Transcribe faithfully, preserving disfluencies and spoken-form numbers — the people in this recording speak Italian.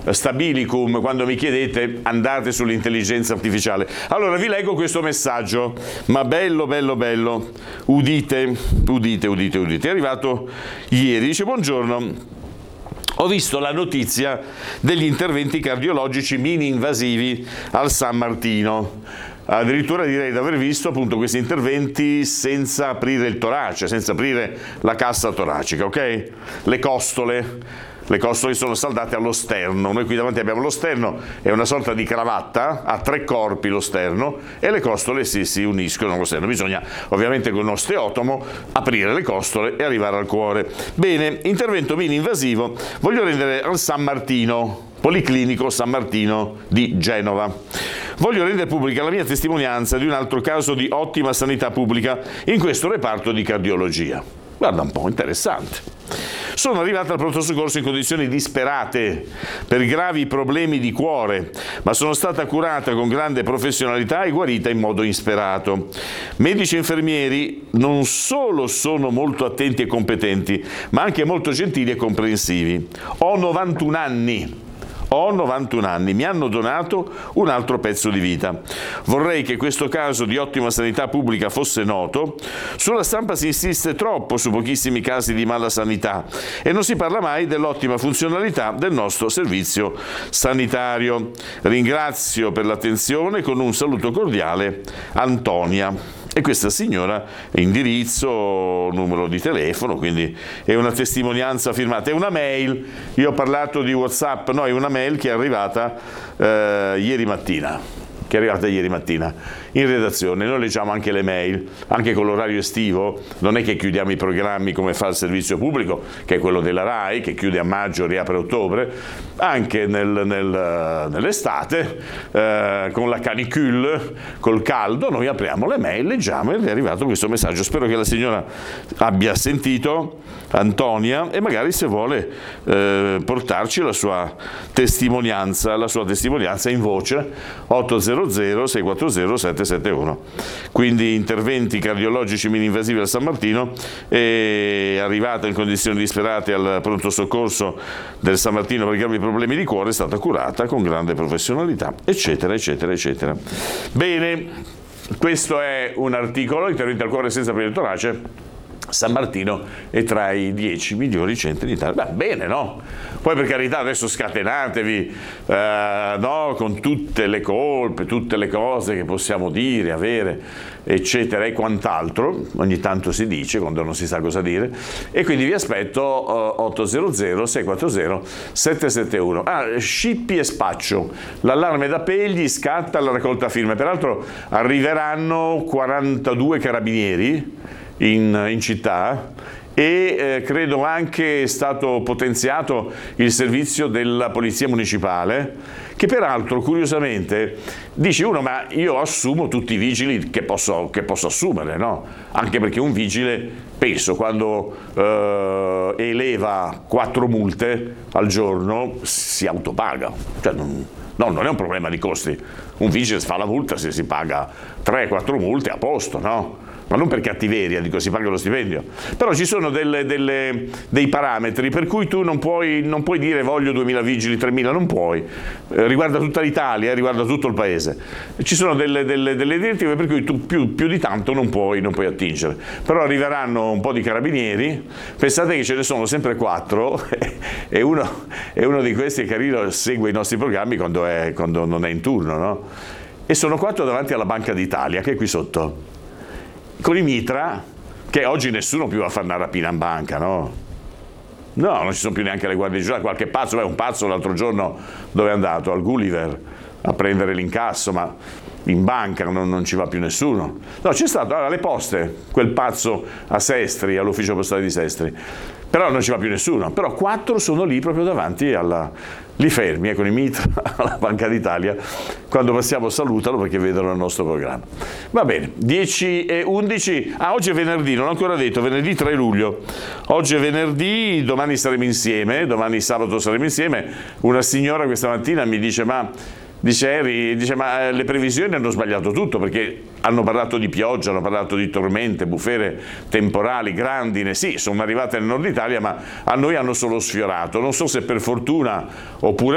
stabilicum, quando mi chiedete andate sull'intelligenza artificiale. Allora vi leggo questo messaggio, ma bello, bello, bello. Udite, udite, udite, udite. È arrivato ieri, dice: buongiorno. Ho visto la notizia degli interventi cardiologici mini-invasivi al San Martino. Addirittura direi di aver visto appunto questi interventi senza aprire il torace, senza aprire la cassa toracica, ok? Le costole. Le costole sono saldate allo sterno. Noi qui davanti abbiamo lo sterno, è una sorta di cravatta, ha tre corpi lo sterno, e le costole si, si uniscono allo sterno. Bisogna ovviamente con uno osteotomo aprire le costole e arrivare al cuore. Bene, intervento mini-invasivo voglio rendere al San Martino, Policlinico San Martino di Genova. Voglio rendere pubblica la mia testimonianza di un altro caso di ottima sanità pubblica in questo reparto di cardiologia. Guarda un po', interessante. Sono arrivata al pronto soccorso in condizioni disperate per gravi problemi di cuore, ma sono stata curata con grande professionalità e guarita in modo insperato. Medici e infermieri non solo sono molto attenti e competenti, ma anche molto gentili e comprensivi. Ho novantuno anni. Ho novantuno anni, mi hanno donato un altro pezzo di vita. Vorrei che questo caso di ottima sanità pubblica fosse noto. Sulla stampa si insiste troppo su pochissimi casi di mala sanità e non si parla mai dell'ottima funzionalità del nostro servizio sanitario. Ringrazio per l'attenzione, con un saluto cordiale, Antonia. E questa signora, indirizzo, numero di telefono, quindi è una testimonianza firmata. È una mail, io ho parlato di WhatsApp, no, è una mail che è arrivata eh, ieri mattina. che è arrivata ieri mattina in redazione. Noi leggiamo anche le mail, anche con l'orario estivo, non è che chiudiamo i programmi come fa il servizio pubblico, che è quello della RAI, che chiude a maggio e riapre a ottobre, anche nel, nel, nell'estate, eh, con la canicule, col caldo, noi apriamo le mail, leggiamo ed è arrivato questo messaggio. Spero che la signora abbia sentito, Antonia, e magari se vuole eh, portarci la sua testimonianza, la sua testimonianza in voce, otto zero zero sei quattro zero sette sette uno. Quindi interventi cardiologici mini-invasivi al San Martino, è arrivata in condizioni disperate al pronto soccorso del San Martino per gravi problemi di cuore, è stata curata con grande professionalità, eccetera, eccetera, eccetera. Bene, questo è un articolo, interventi al cuore senza aprire il torace. San Martino è tra i dieci migliori centri d'Italia. Beh, bene, no? Poi per carità adesso scatenatevi eh, no? con tutte le colpe, tutte le cose che possiamo dire, avere, eccetera e quant'altro, ogni tanto si dice quando non si sa cosa dire, e quindi vi aspetto uh, otto zero zero sei quattro zero sette sette uno. Ah, scippi e spaccio, l'allarme da Pegli, scatta la raccolta firme, peraltro arriveranno quarantadue carabinieri In, in città e eh, credo anche è stato potenziato il servizio della polizia municipale, che peraltro curiosamente dice uno, ma io assumo tutti i vigili che posso, che posso assumere, no? Anche perché un vigile, penso, quando eh, eleva quattro multe al giorno si autopaga, cioè non, no, non è un problema di costi. Un vigile fa la multa, se si paga tre quattro multe a posto, no? Ma non per cattiveria, dico, si paga lo stipendio. Però ci sono delle, delle, dei parametri per cui tu non puoi, non puoi dire voglio duemila vigili, tremila, non puoi. Eh, riguarda tutta l'Italia, eh, riguarda tutto il paese. Ci sono delle, delle, delle direttive per cui tu più, più di tanto non puoi, non puoi attingere. Però arriveranno un po' di carabinieri, pensate che ce ne sono sempre quattro, e uno, e uno di questi è carino, segue i nostri programmi quando, è, quando non è in turno, no? E sono quattro davanti alla Banca d'Italia, che è qui sotto, con i mitra, che oggi nessuno più va a fare una rapina in banca, no? No, non ci sono più neanche le guardie giurate. Qualche pazzo, beh, un pazzo l'altro giorno dove è andato? Al Gulliver a prendere l'incasso, ma in banca non, non ci va più nessuno. No, c'è stato, allora, alle poste, quel pazzo a Sestri, all'ufficio postale di Sestri, però non ci va più nessuno. Però quattro sono lì proprio davanti alla, lì fermi, eh, con i mitra alla Banca d'Italia. Quando passiamo salutalo perché vedono il nostro programma. Va bene, dieci e undici. Ah, oggi è venerdì, non ho ancora detto, venerdì tre luglio. Oggi è venerdì, domani saremo insieme, domani sabato saremo insieme. Una signora questa mattina mi dice, ma Dice Harry, dice, ma le previsioni hanno sbagliato tutto, perché hanno parlato di pioggia, hanno parlato di tormente, bufere temporali, grandine. Sì, sono arrivate nel nord Italia, ma a noi hanno solo sfiorato. Non so se per fortuna oppure